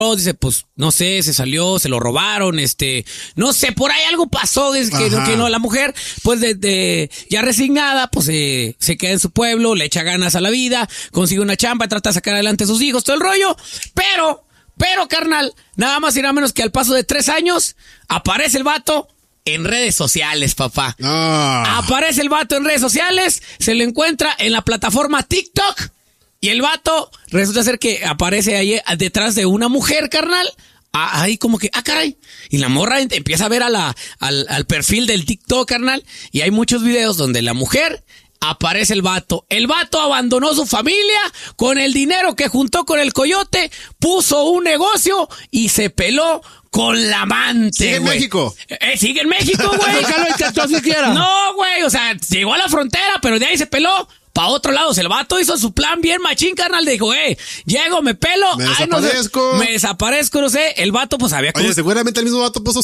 dice, pues, no sé, se salió, se lo robaron, no sé, por ahí algo pasó, es que no, la mujer, pues, ya resignada, pues, se queda en su pueblo, le echa ganas a la vida, consigue una chamba, trata de sacar adelante a sus hijos, todo el rollo, pero, carnal, nada más y nada menos que al paso de 3 años, aparece el vato en redes sociales, papá. Aparece el vato en redes sociales, se lo encuentra en la plataforma TikTok, y el vato resulta ser que aparece ahí detrás de una mujer, carnal. Ahí como que, caray. Y la morra empieza a ver al perfil del TikTok, carnal. Y hay muchos videos donde la mujer aparece el vato. El vato abandonó su familia con el dinero que juntó con el coyote, puso un negocio y se peló con la amante. ¿Sigue en México? Sigue en México, güey. Nunca lo intentó siquiera. No, güey, o sea, llegó a la frontera, pero de ahí se peló pa' otro lado. El vato hizo su plan bien machín, carnal. Dijo, llego, me pelo. Me desaparezco. Me desaparezco, no sé. El vato, pues, había... Oye, seguramente el mismo vato puso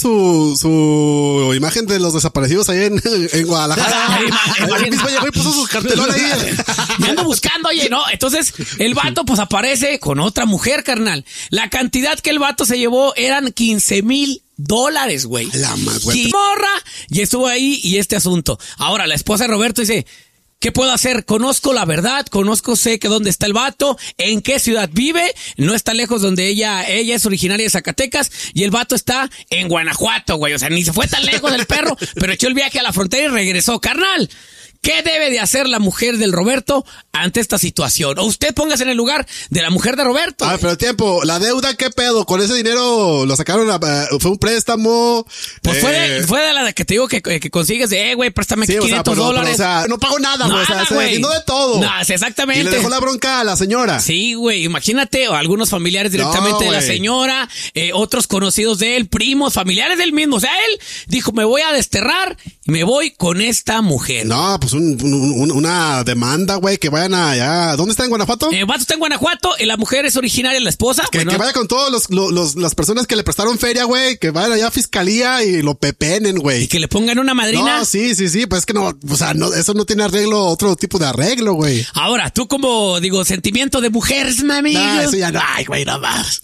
su imagen de los desaparecidos ahí en Guadalajara. El mismo llegó y puso su cartelón ahí. Me ando buscando, oye, ¿no? Entonces, el vato, pues, aparece con otra mujer, carnal. La cantidad que el vato se llevó eran $15,000, güey. La más, güey. Morra. Y estuvo ahí y este asunto. Ahora, la esposa de Roberto dice... ¿Qué puedo hacer? Conozco la verdad, sé que dónde está el vato, en qué ciudad vive, no está lejos donde ella es originaria de Zacatecas y el vato está en Guanajuato, güey. O sea, ni se fue tan lejos del perro, pero echó el viaje a la frontera y regresó. Carnal, ¿qué debe de hacer la mujer del Roberto ante esta situación? O usted póngase en el lugar de la mujer de Roberto. Pero tiempo, la deuda, ¿qué pedo? Con ese dinero lo sacaron, fue un préstamo. Pues fue de la que te digo que consigues de, güey, préstame $500. Pero, o sea, no pago nada, güey. O sea, se deslinó de todo. No, exactamente. Y le dejó la bronca a la señora. Sí, güey, imagínate, o algunos familiares directamente de la señora, otros conocidos de él, primos, familiares del mismo. O sea, él dijo, me voy a desterrar y me voy con esta mujer. No, pues una demanda, güey, que vayan allá. ¿Dónde está, en Guanajuato? El vato está en Guanajuato, la mujer es originaria, la esposa. Que vaya con todos las personas que le prestaron feria, güey, que vayan allá a fiscalía y lo pepenen, güey. Y que le pongan una madrina. No, sí, pues es que no, o sea, no, eso no tiene arreglo, otro tipo de arreglo, güey. Ahora, tú como, sentimiento de mujeres, mami. No, eso ya no, ay, güey, nada más.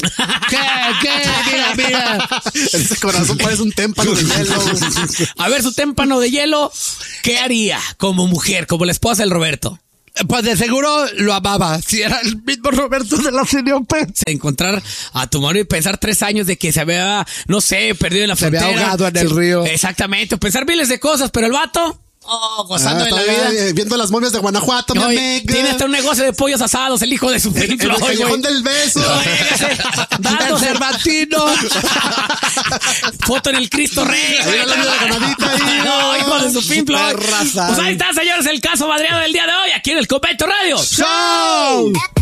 ¿Qué? Mira. Ese corazón parece un témpano de hielo. A ver, su témpano de hielo, ¿qué haría como mujer, como la esposa del Roberto? Pues de seguro lo amaba. Si era el mismo Roberto de la Unión. Encontrar a tu marido y pensar 3 años de que se había, no sé, perdido en la frontera. Se había ahogado en el río. Exactamente. Pensar miles de cosas, pero el vato... gozando de la vida. Viendo las momias de Guanajuato, mi amiga. Tiene hasta un negocio de pollos asados, el hijo de su El callejón del beso. Dando Cervantino. Foto en el Cristo Rey. No, hijo de su pimplo. Pues ahí está, señores, el caso madreado del día de hoy, aquí en el Convento Radio. ¡Show!